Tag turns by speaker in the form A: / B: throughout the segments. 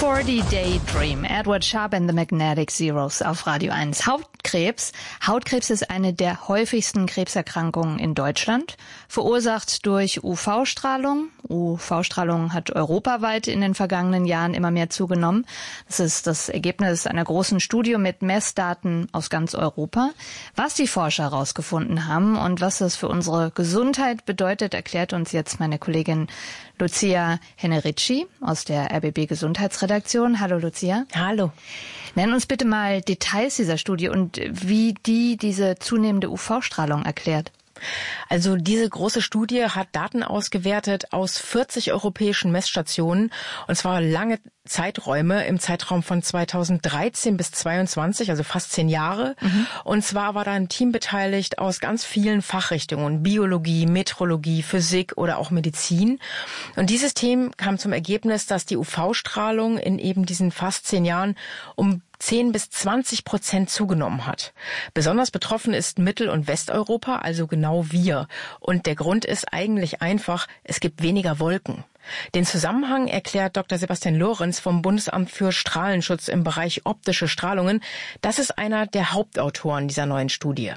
A: 40-Day Dream, Edward Sharpe and the Magnetic Zeros auf Radio 1. Hautkrebs ist eine der häufigsten Krebserkrankungen in Deutschland, verursacht durch UV-Strahlung. UV-Strahlung hat europaweit in den vergangenen Jahren immer mehr zugenommen. Das ist das Ergebnis einer großen Studie mit Messdaten aus ganz Europa. Was die Forscher herausgefunden haben und was das für unsere Gesundheit bedeutet, erklärt uns jetzt meine Kollegin Lucia Henerici aus der RBB Gesundheitsredaktion. Hallo Lucia.
B: Hallo.
A: Nenn uns bitte mal Details dieser Studie und wie diese zunehmende UV-Strahlung erklärt.
B: Also diese große Studie hat Daten ausgewertet aus 40 europäischen Messstationen, und zwar lange Zeiträume im Zeitraum von 2013 bis 2022, also fast 10 Jahre. Und zwar war da ein Team beteiligt aus ganz vielen Fachrichtungen, Biologie, Meteorologie, Physik oder auch Medizin. Und dieses Team kam zum Ergebnis, dass die UV-Strahlung in eben diesen fast 10 Jahren um 10-20% zugenommen hat. Besonders betroffen ist Mittel- und Westeuropa, also genau wir. Und der Grund ist eigentlich einfach, es gibt weniger Wolken. Den Zusammenhang erklärt Dr. Sebastian Lorenz vom Bundesamt für Strahlenschutz im Bereich optische Strahlungen. Das ist einer der Hauptautoren dieser neuen Studie.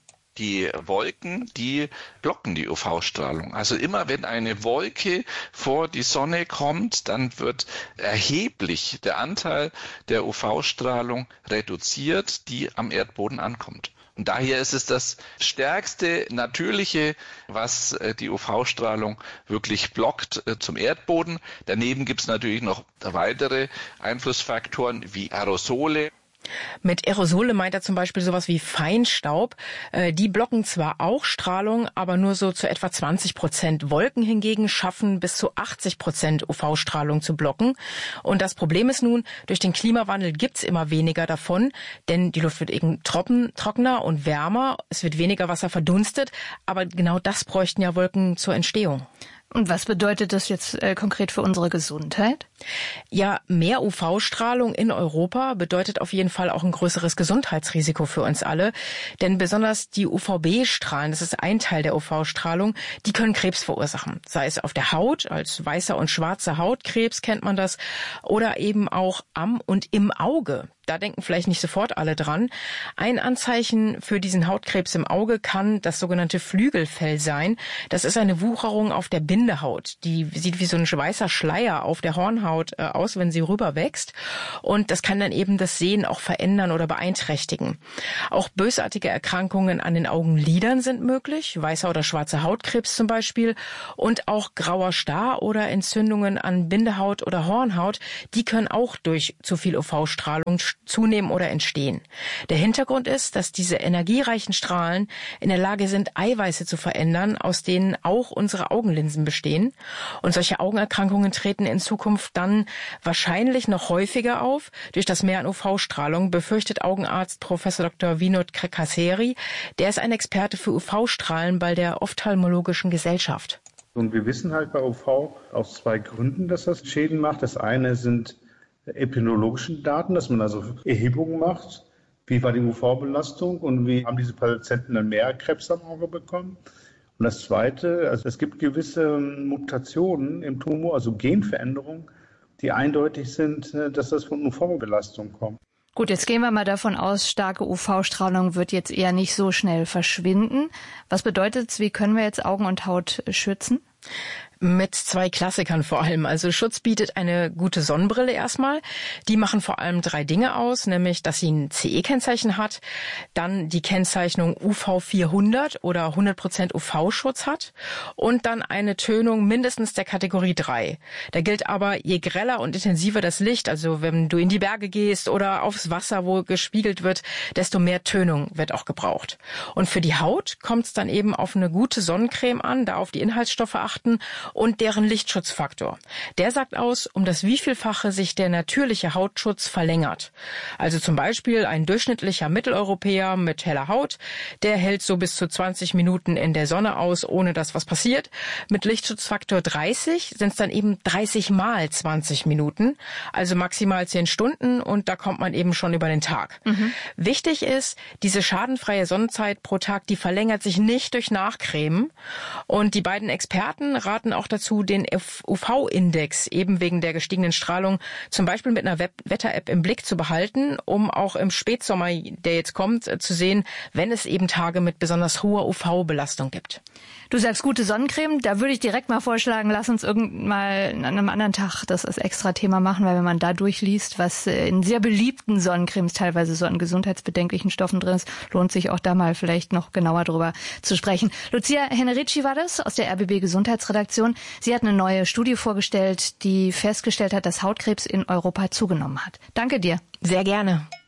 C: Die Wolken, die blocken die UV-Strahlung. Also immer wenn eine Wolke vor die Sonne kommt, dann wird erheblich der Anteil der UV-Strahlung reduziert, die am Erdboden ankommt. Und daher ist es das stärkste Natürliche, was die UV-Strahlung wirklich blockt zum Erdboden. Daneben gibt es natürlich noch weitere Einflussfaktoren wie Aerosole.
B: Mit Aerosole meint er zum Beispiel sowas wie Feinstaub. Die blocken zwar auch Strahlung, aber nur so zu etwa 20%. Wolken hingegen schaffen bis zu 80% UV-Strahlung zu blocken. Und das Problem ist nun, durch den Klimawandel gibt's immer weniger davon, denn die Luft wird eben trockener und wärmer. Es wird weniger Wasser verdunstet, aber genau das bräuchten ja Wolken zur Entstehung.
A: Und was bedeutet das jetzt konkret für unsere Gesundheit?
B: Ja, mehr UV-Strahlung in Europa bedeutet auf jeden Fall auch ein größeres Gesundheitsrisiko für uns alle. Denn besonders die UVB-Strahlen, das ist ein Teil der UV-Strahlung, die können Krebs verursachen. Sei es auf der Haut, als weißer und schwarzer Hautkrebs kennt man das, oder eben auch am und im Auge. Da denken vielleicht nicht sofort alle dran. Ein Anzeichen für diesen Hautkrebs im Auge kann das sogenannte Flügelfell sein. Das ist eine Wucherung auf der Bindehaut. Die sieht wie so ein weißer Schleier auf der Hornhaut aus, wenn sie rüberwächst. Und das kann dann eben das Sehen auch verändern oder beeinträchtigen. Auch bösartige Erkrankungen an den Augenlidern sind möglich. Weißer oder schwarzer Hautkrebs zum Beispiel. Und auch grauer Star oder Entzündungen an Bindehaut oder Hornhaut, die können auch durch zu viel UV-Strahlung zunehmen oder entstehen. Der Hintergrund ist, dass diese energiereichen Strahlen in der Lage sind, Eiweiße zu verändern, aus denen auch unsere Augenlinsen bestehen. Und solche Augenerkrankungen treten in Zukunft dann wahrscheinlich noch häufiger auf. Durch das Mehr an UV-Strahlung befürchtet Augenarzt Professor Dr. Vinod Kaseri. Der ist ein Experte für UV-Strahlen bei der Ophthalmologischen Gesellschaft.
D: Und wir wissen halt bei UV aus 2 Gründen, dass das Schäden macht. Das eine sind epidemiologischen Daten, dass man also Erhebungen macht, wie war die UV-Belastung und wie haben diese Patienten dann mehr Krebs am Auge bekommen. Und das Zweite, also es gibt gewisse Mutationen im Tumor, also Genveränderungen, die eindeutig sind, dass das von UV-Belastung kommt.
A: Gut, jetzt gehen wir mal davon aus, starke UV-Strahlung wird jetzt eher nicht so schnell verschwinden. Was bedeutet es, wie können wir jetzt Augen und Haut schützen?
B: Mit 2 Klassikern vor allem. Also Schutz bietet eine gute Sonnenbrille erstmal. Die machen vor allem 3 Dinge aus, nämlich, dass sie ein CE-Kennzeichen hat, dann die Kennzeichnung UV 400 oder 100% UV-Schutz hat und dann eine Tönung mindestens der Kategorie 3. Da gilt aber, je greller und intensiver das Licht, also wenn du in die Berge gehst oder aufs Wasser, wo gespiegelt wird, desto mehr Tönung wird auch gebraucht. Und für die Haut kommt es dann eben auf eine gute Sonnencreme an, da auf die Inhaltsstoffe achten und deren Lichtschutzfaktor. Der sagt aus, um das Wievielfache sich der natürliche Hautschutz verlängert. Also zum Beispiel ein durchschnittlicher Mitteleuropäer mit heller Haut, der hält so bis zu 20 Minuten in der Sonne aus, ohne dass was passiert. Mit Lichtschutzfaktor 30 sind es dann eben 30 mal 20 Minuten, also maximal 10 Stunden und da kommt man eben schon über den Tag. Wichtig ist, diese schadenfreie Sonnenzeit pro Tag, die verlängert sich nicht durch Nachcremen und die beiden Experten raten auch dazu, den UV-Index eben wegen der gestiegenen Strahlung zum Beispiel mit einer Wetter-App im Blick zu behalten, um auch im Spätsommer, der jetzt kommt, zu sehen, wenn es eben Tage mit besonders hoher UV-Belastung gibt.
A: Du sagst gute Sonnencreme, da würde ich direkt mal vorschlagen, lass uns irgendwann mal an einem anderen Tag das als extra Thema machen, weil wenn man da durchliest, was in sehr beliebten Sonnencremes teilweise so an gesundheitsbedenklichen Stoffen drin ist, lohnt sich auch da mal vielleicht noch genauer drüber zu sprechen. Lucia Henerici war das aus der RBB Gesundheitsredaktion. Sie hat eine neue Studie vorgestellt, die festgestellt hat, dass Hautkrebs in Europa zugenommen hat. Danke dir.
B: Sehr gerne.